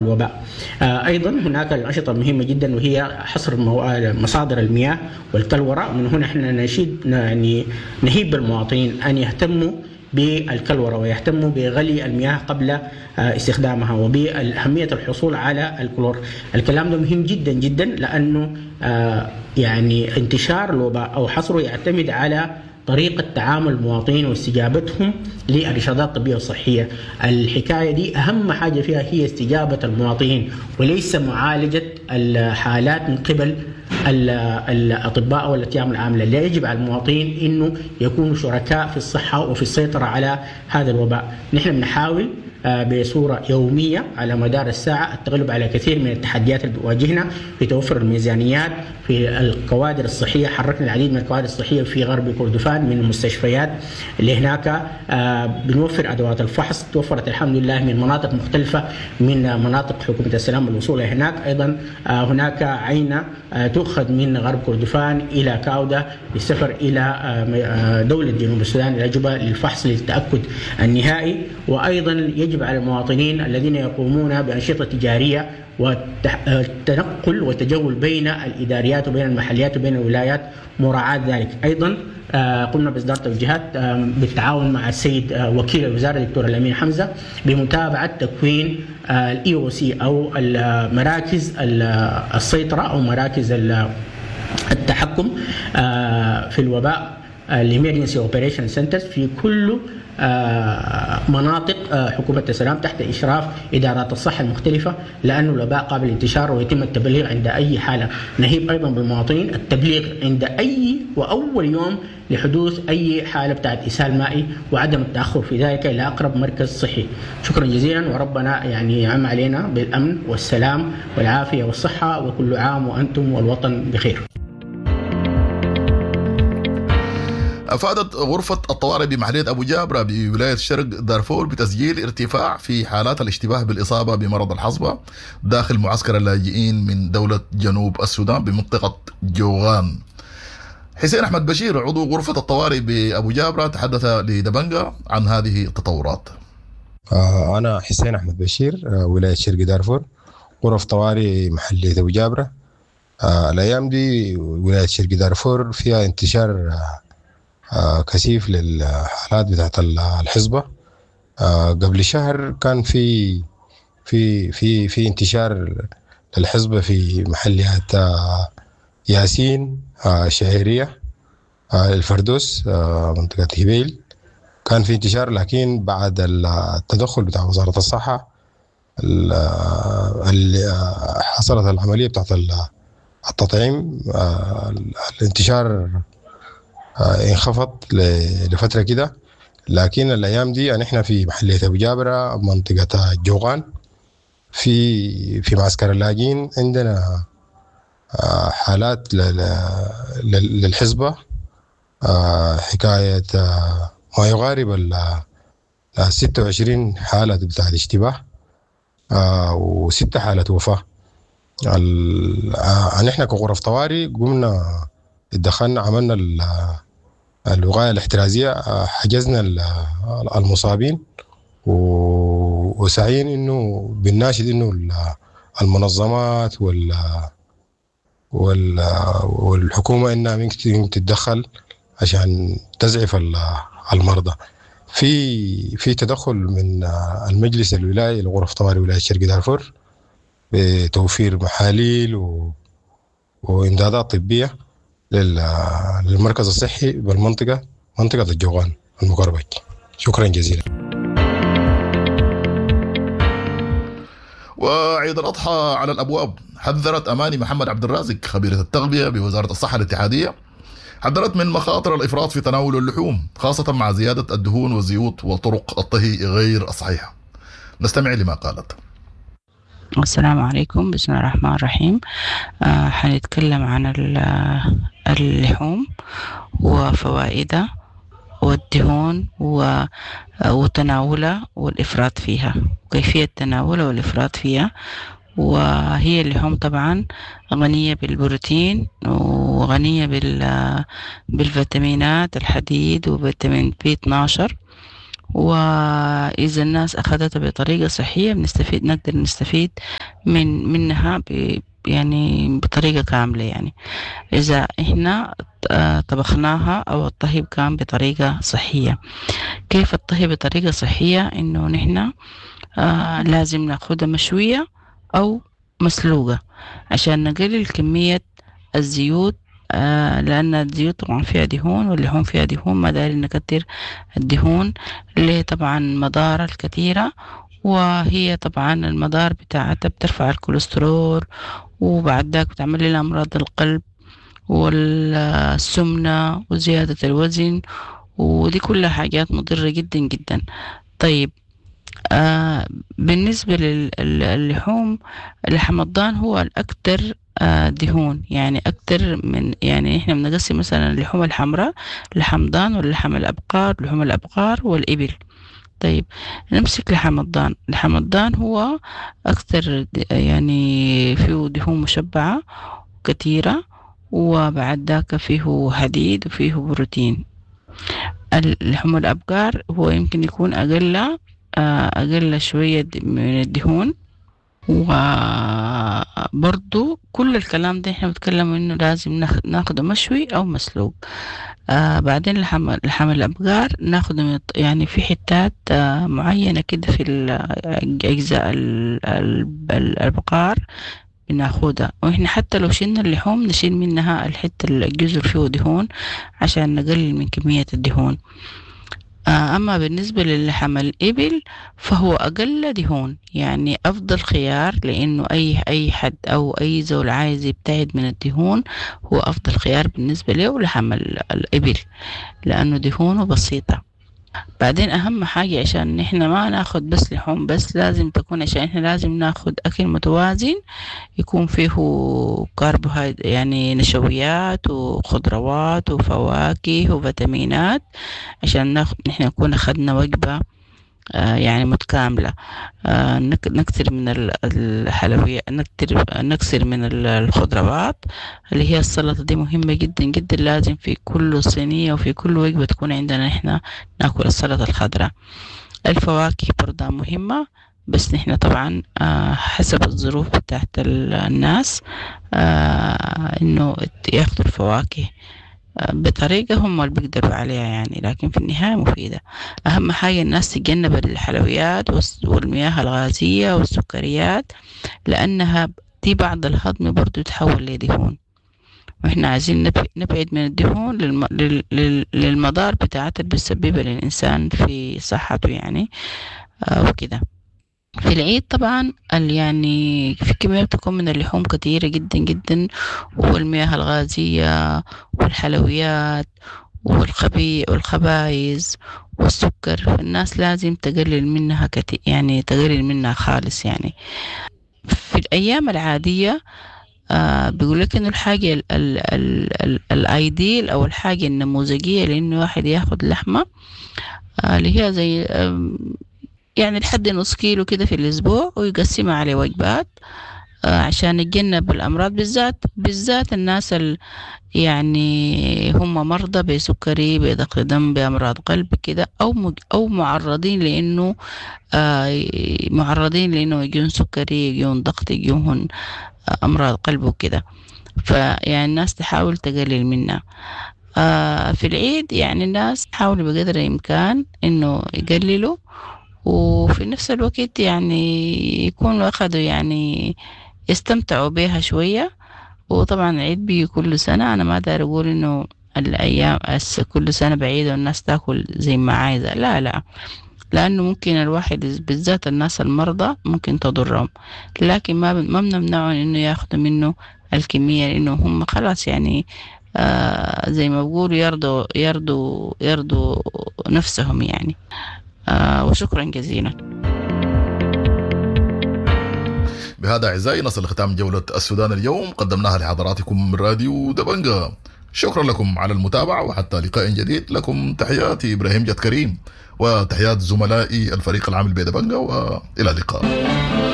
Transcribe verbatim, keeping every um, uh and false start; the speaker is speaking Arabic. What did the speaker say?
الوباء. أيضا هناك الأنشطة مهمة جدا وهي حصر مصادر المياه والكلورة. من هنا احنا نشيد يعني نهيب بالمواطنين أن يهتموا بالكلورة ويهتموا بغلي المياه قبل استخدامها وبأهمية الحصول على الكلور. الكلام ده مهم جدا جدا لأنه يعني انتشار الوباء أو حصره يعتمد على طريقة تعامل المواطنين واستجابتهم للإرشادات الطبية والصحية. الحكاية دي أهم حاجة فيها هي استجابة المواطنين وليس معالجة الحالات من قبل الأطباء أو الأطيام العاملة. لا، يجب على المواطنين أنه يكونوا شركاء في الصحة وفي السيطرة على هذا الوباء. نحن بنحاول بصورة يومية على مدار الساعة التغلب على كثير من التحديات اللي بتواجهنا في توفر الميزانيات في الكوادر الصحية. حركنا العديد من الكوادر الصحية في غرب كردفان من المستشفيات اللي هناك. بنوفر أدوات الفحص توفرت الحمد لله من مناطق مختلفة من مناطق حكومة السلام والوصول هناك. أيضا هناك عينة تؤخذ من غرب كردفان إلى كاودة للسفر إلى دولة جنوب السودان إلى جوبا للفحص للتأكد النهائي. وأيضا يجب على المواطنين الذين يقومون بأنشطة تجارية والتنقل والتجول بين الإداريات وبين المحليات وبين الولايات مراعاة ذلك. أيضا قمنا بإصدار توجيهات بالتعاون مع السيد وكيل الوزارة الدكتور الأمين حمزة بمتابعة تكوين الإي أو سي أو مراكز السيطرة أو مراكز التحكم في الوباء الإمرجنسي أوبريشن سنترز في كل مناطق حكومة السلام تحت إشراف إدارات الصحة المختلفة، لأنه الوباء قابل للانتشار ويتم التبليغ عند أي حالة. نهيب أيضا بالمواطنين التبليغ عند أي وأول يوم لحدوث أي حالة بتاعت إسهال مائي وعدم التأخر في ذلك إلى أقرب مركز صحي. شكرا جزيلا، وربنا يعني يعم علينا بالأمن والسلام والعافية والصحة، وكل عام وأنتم والوطن بخير. أفادت غرفة الطوارئ بمحلية أبو جابرة بولاية شرق دارفور بتسجيل ارتفاع في حالات الاشتباه بالإصابة بمرض الحصبة داخل معسكر اللاجئين من دولة جنوب السودان بمنطقة جوغان. حسين أحمد بشير عضو غرفة الطوارئ بأبو جابرة تحدث لدبنجة عن هذه التطورات. أنا حسين أحمد بشير، ولاية شرق دارفور، غرفة طوارئ محلية أبو جابرة. الأيام دي ولاية شرق دارفور فيها انتشار كثيف للحالات بتاعت الحصبة. قبل شهر كان في في في في انتشار للحصبة في محليات ياسين، شهرية، الفردوس، منطقة هبيل، كان في انتشار. لكن بعد التدخل بتاع وزارة الصحة اللي حصلت العملية بتاعت التطعيم، الانتشار انخفض لفترة كده. لكن الأيام دي نحن في محلية أبو جابرة منطقة جوغان في في معسكر اللاجئين عندنا حالات للحصبة، حكاية ما يقارب ال ستة وعشرين حالة بتاع الاشتباه وستة حالة وفاة. نحن كغرف طوارئ قمنا اتدخلنا، عملنا الوقاية الاحترازية، حجزنا المصابين وسعين انه بالناشد انه المنظمات وال والحكومة انها ممكن تتدخل عشان تزعف المرضى. في في تدخل من المجلس الولايي لغرف طوارئ ولاية شرق دارفور بتوفير محاليل و... وإمدادات طبية للمركز الصحي بالمنطقة منطقة الجوغان المقربة. شكرا جزيلا. وعيد الأضحى على الأبواب. حذرت أماني محمد عبد الرازق خبيرة التغذية بوزارة الصحة الاتحادية، حذرت من مخاطر الإفراط في تناول اللحوم خاصة مع زيادة الدهون والزيوت وطرق الطهي غير الصحيحة. نستمع لما قالت. السلام عليكم، بسم الله الرحمن الرحيم. آه حنتكلم عن اللحوم وفوائدها والدهون وتناولها والإفراط فيها، كيفية تناولها والإفراط فيها. وهي اللحوم طبعا غنية بالبروتين وغنية بالفيتامينات الحديد وفيتامين بي اثناشر وإذا الناس أخذتها بطريقة صحية بنستفيد، نقدر نستفيد من منها ب يعني بطريقة كاملة. يعني إذا إحنا طبخناها أو الطهي كان بطريقة صحية. كيف الطهي بطريقة صحية؟ إنه نحن آه لازم ناخدها مشوية أو مسلوقة عشان نقلل كمية الزيوت، آه لأن الزيوت طبعا فيها دهون واللحوم فيها دهون، ما داري نكتر الدهون اللي طبعا مضار الكثيرة، وهي طبعا المضار بتاعتها بترفع الكوليسترول، وبعد ذاك بتعمل لنا أمراض القلب والسمنة وزيادة الوزن، ودي كلها حاجات مضرة جدا جدا. طيب آه بالنسبة للحوم، لحم الضان هو الأكثر آه دهون، يعني أكثر من يعني إحنا بنقسم مثلا اللحوم الحمراء لحم ضان واللحم الأبقار، لحوم الأبقار والإبل. طيب نمسك لحم الضان. لحم الضان هو أكثر يعني فيه دهون مشبعة كثيرة، وبعد ذاك فيه حديد وفيه بروتين. اللحوم الأبقار هو يمكن يكون أقل أقل شوية من الدهون، وبرضو كل الكلام ده احنا بنتكلم انه لازم ناخده مشوي او مسلوق. آه بعدين لحم لحم الابقار ناخده من يعني في حتات آه معينة كده في اجزاء الابقار بناخدها، واحنا حتى لو شلنا اللحوم نشيل منها الحتة الجزر فيه دهون عشان نقلل من كمية الدهون. أما بالنسبة للحم الإبل فهو أقل دهون، يعني أفضل خيار، لأنه أي أي حد أو أي زول عايز يبتعد من الدهون هو أفضل خيار بالنسبة له لحم الإبل، لأنه دهونه بسيطة. بعدين أهم حاجة عشان نحن ما ناخد بس لحوم بس، لازم تكون عشان إحنا لازم ناخد أكل متوازن يكون فيه كربوهيدرات يعني نشويات وخضروات وفواكه وفيتامينات، عشان ناخد نحن نكون أخدنا وجبة آه يعني متكاملة. آه نكثر من الحلويات، نكثر نكثر من الخضروات اللي هي السلطة، دي مهمة جدا جدا، لازم في كل صينية وفي كل وجبة تكون عندنا نحن ناكل السلطة الخضراء. الفواكه برضه مهمة، بس نحن طبعا آه حسب الظروف بتاعت الناس آه انه ياخدوا الفواكه بطريقة هم اللي بيقدروا عليها يعني، لكن في النهاية مفيدة. أهم حاجة الناس تتجنب الحلويات والمياه الغازية والسكريات، لأنها دي بعد الهضم برضو تحول لدهون، وإحنا عايزين نبعد من الدهون للمضار بتاعتها اللي بتسببها للإنسان في صحته يعني آه وكده. في العيد طبعا يعني في كمية بتكون من اللحوم كثيرة جدا جدا، والمياه الغازية والحلويات والخبي والخبايز والسكر، فالناس لازم تقلل منها كتير، يعني تقلل منها خالص. يعني في الأيام العادية آه بيقول لك إنه الحاجة ال ال ال ال الأيديل أو الحاجة النموذجية لإنه واحد ياخد لحمة آه اللي هي زي آه يعني لحد نص كيلو كده في الأسبوع، ويقسمها على وجبات آه عشان نتجنب الأمراض، بالذات بالذات الناس ال يعني هم مرضى بسكري بضغط دم بأمراض قلب كده، أو مج أو معرضين لأنه آه معرضين لأنه يجون سكري يجون ضغط يجون أمراض قلب وكده، فيعني الناس تحاول تقلل منها. آه في العيد يعني الناس حاولوا بقدر الإمكان إنه يقللوا، وفي نفس الوقت يعني يكونوا أخذوا يعني يستمتعوا بها شوية. وطبعا العيد بيجي كل سنة، أنا ما دار أقول إنه الأيام كل سنة بعيدة والناس تأكل زي ما عايزة، لا لا، لأنه ممكن الواحد بالذات الناس المرضى ممكن تضرهم، لكن ما ما بنمنعهم إنه ياخدوا منه الكمية، لأنه هم خلاص يعني آه زي ما بقولوا يرضوا يرضوا يرضوا نفسهم يعني. آه وشكرا جزيلا. بهذا أعزائي نصل لختام جولة السودان اليوم، قدمناها لحضراتكم من راديو دبنجة. شكرا لكم على المتابعة، وحتى لقاء جديد. لكم تحياتي إبراهيم جد كريم، وتحيات زملائي الفريق العامل بدبنجة، وإلى اللقاء.